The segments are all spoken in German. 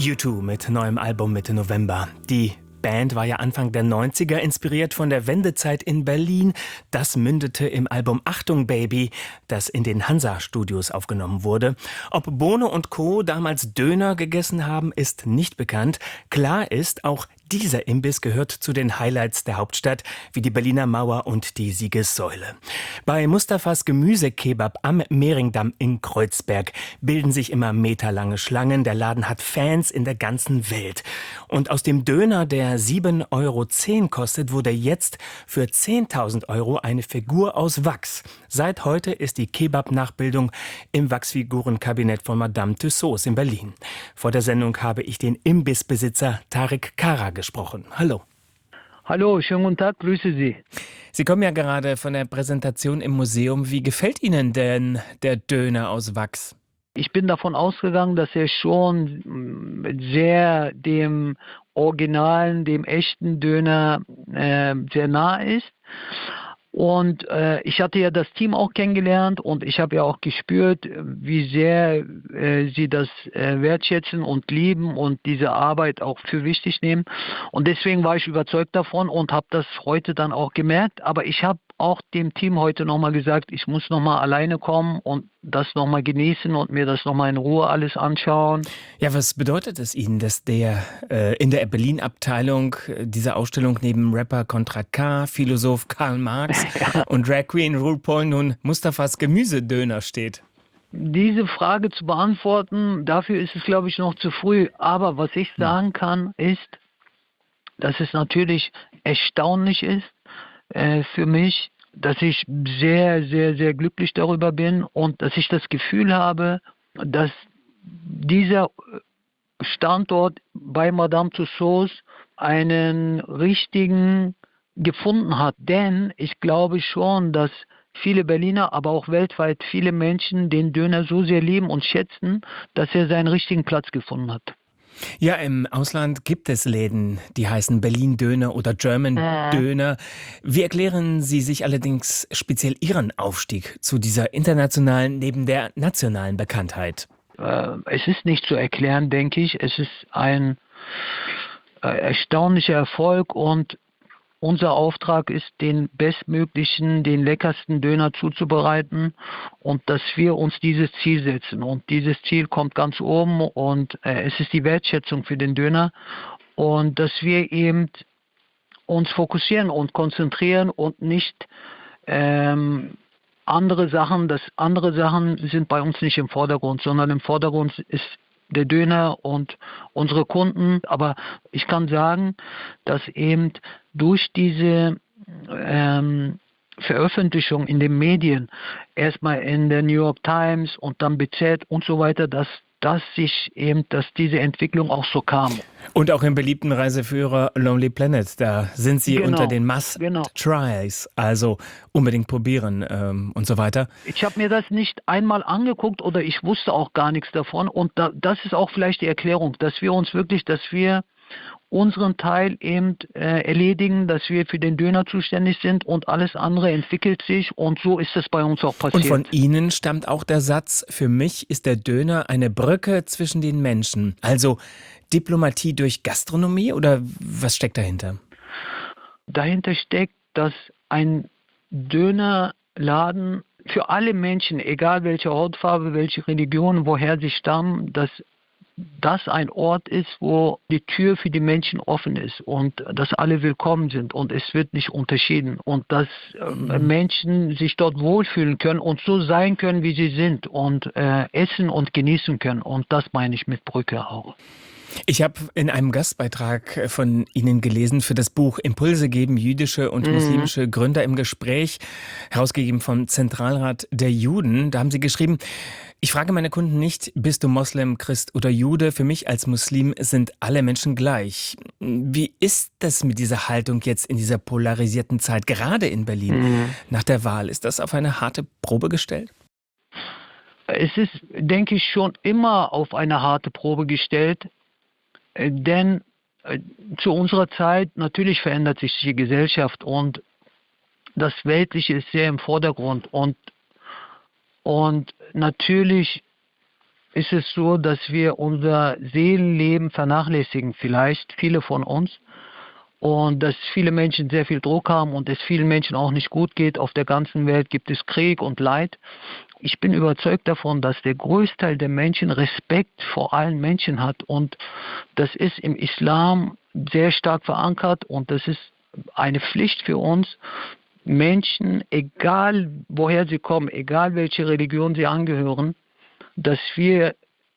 U2 mit neuem Album Mitte November. Die Band war ja Anfang der 90er inspiriert von der Wendezeit in Berlin. Das mündete im Album Achtung Baby, das in den Hansa-Studios aufgenommen wurde. Ob Bono und Co. damals Döner gegessen haben, ist nicht bekannt. Klar ist, auch dieser Imbiss gehört zu den Highlights der Hauptstadt, wie die Berliner Mauer und die Siegessäule. Bei Mustafas Gemüsekebab am Mehringdamm in Kreuzberg bilden sich immer meterlange Schlangen. Der Laden hat Fans in der ganzen Welt. Und aus dem Döner, der 7,10 € kostet, wurde jetzt für 10.000 € eine Figur aus Wachs. Seit heute ist die Kebab-Nachbildung im Wachsfigurenkabinett von Madame Tussauds in Berlin. Vor der Sendung habe ich den Imbissbesitzer Tarek Kara gesprochen. Hallo. Hallo, schönen guten Tag, grüße Sie. Sie kommen ja gerade von der Präsentation im Museum. Wie gefällt Ihnen denn der Döner aus Wachs? Ich bin davon ausgegangen, dass er schon sehr dem originalen, dem echten Döner sehr nah ist. Und ich hatte ja das Team auch kennengelernt und ich habe ja auch gespürt, wie sehr sie das wertschätzen und lieben und diese Arbeit auch für wichtig nehmen. Und deswegen war ich überzeugt davon und habe das heute dann auch gemerkt. Aber ich habe auch dem Team heute nochmal gesagt, ich muss nochmal alleine kommen und das nochmal genießen und mir das nochmal in Ruhe alles anschauen. Ja, was bedeutet es Ihnen, dass der in der Berlin-Abteilung dieser Ausstellung neben Rapper Contra K, Philosoph Karl Marx und Drag Queen RuPaul nun Mustafas Gemüsedöner steht? Diese Frage zu beantworten, dafür ist es, glaube ich, noch zu früh. Aber was ich sagen kann, ist, dass es natürlich erstaunlich ist für mich, dass ich sehr, sehr, sehr glücklich darüber bin und dass ich das Gefühl habe, dass dieser Standort bei Madame Tussauds einen richtigen gefunden hat. Denn ich glaube schon, dass viele Berliner, aber auch weltweit viele Menschen den Döner so sehr lieben und schätzen, dass er seinen richtigen Platz gefunden hat. Ja, im Ausland gibt es Läden, die heißen Berlin-Döner oder German-Döner. Wie erklären Sie sich allerdings speziell Ihren Aufstieg zu dieser internationalen neben der nationalen Bekanntheit? Es ist nicht zu erklären, denke ich. Es ist ein erstaunlicher Erfolg und unser Auftrag ist, den bestmöglichen, den leckersten Döner zuzubereiten und dass wir uns dieses Ziel setzen. Und dieses Ziel kommt ganz oben und es ist die Wertschätzung für den Döner und dass wir eben uns fokussieren und konzentrieren und nicht andere Sachen sind bei uns nicht im Vordergrund, sondern im Vordergrund ist der Döner und unsere Kunden. Aber ich kann sagen, dass eben durch diese Veröffentlichung in den Medien, erstmal in der New York Times und dann BZ und so weiter, dass diese Entwicklung auch so kam. Und auch im beliebten Reiseführer Lonely Planet, da sind Sie unter den Must-Tries, also unbedingt probieren und so weiter. Ich habe mir das nicht einmal angeguckt oder ich wusste auch gar nichts davon und das ist auch vielleicht die Erklärung, dass wir unseren Teil eben erledigen, dass wir für den Döner zuständig sind und alles andere entwickelt sich und so ist es bei uns auch passiert. Und von Ihnen stammt auch der Satz, für mich ist der Döner eine Brücke zwischen den Menschen. Also Diplomatie durch Gastronomie oder was steckt dahinter? Dahinter steckt, dass ein Dönerladen für alle Menschen, egal welche Hautfarbe, welche Religion, woher sie stammen, dass das ein Ort ist, wo die Tür für die Menschen offen ist und dass alle willkommen sind und es wird nicht unterschieden und dass Menschen sich dort wohlfühlen können und so sein können, wie sie sind und essen und genießen können und das meine ich mit Brücke auch. Ich habe in einem Gastbeitrag von Ihnen gelesen für das Buch Impulse geben, jüdische und muslimische Gründer im Gespräch, herausgegeben vom Zentralrat der Juden. Da haben Sie geschrieben, ich frage meine Kunden nicht, bist du Moslem, Christ oder Jude? Für mich als Muslim sind alle Menschen gleich. Wie ist das mit dieser Haltung jetzt in dieser polarisierten Zeit, gerade in Berlin, nach der Wahl? Ist das auf eine harte Probe gestellt? Es ist, denke ich, schon immer auf eine harte Probe gestellt. Denn zu unserer Zeit, natürlich verändert sich die Gesellschaft und das Weltliche ist sehr im Vordergrund und natürlich ist es so, dass wir unser Seelenleben vernachlässigen, vielleicht viele von uns. Und dass viele Menschen sehr viel Druck haben und es vielen Menschen auch nicht gut geht. Auf der ganzen Welt gibt es Krieg und Leid. Ich bin überzeugt davon, dass der Großteil der Menschen Respekt vor allen Menschen hat. Und das ist im Islam sehr stark verankert und das ist eine Pflicht für uns, Menschen, egal woher sie kommen, egal welche Religion sie angehören, dass wir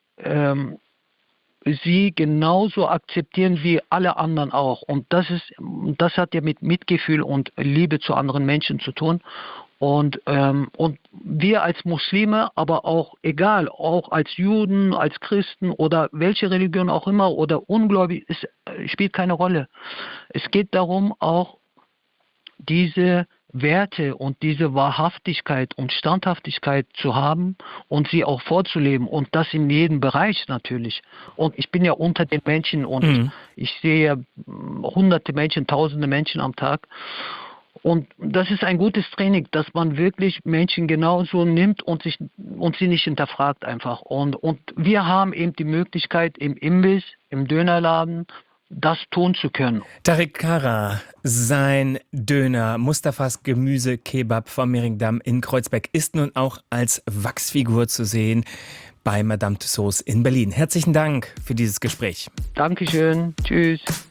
sie genauso akzeptieren wie alle anderen auch. Und das hat ja mit Mitgefühl und Liebe zu anderen Menschen zu tun. Und wir als Muslime, aber auch egal, auch als Juden, als Christen oder welche Religion auch immer oder ungläubig, es spielt keine Rolle. Es geht darum, auch diese Werte und diese Wahrhaftigkeit und Standhaftigkeit zu haben und sie auch vorzuleben und das in jedem Bereich natürlich. Und ich bin ja unter den Menschen und ich sehe ja hunderte Menschen, tausende Menschen am Tag. Und das ist ein gutes Training, dass man wirklich Menschen genauso nimmt und sie nicht hinterfragt einfach. Und wir haben eben die Möglichkeit im Imbiss, im Dönerladen, das tun zu können. Tariq Kara, sein Döner Mustafas Gemüse-Kebab vom Mehringdamm in Kreuzberg ist nun auch als Wachsfigur zu sehen bei Madame Tussauds in Berlin. Herzlichen Dank für dieses Gespräch. Dankeschön. Tschüss.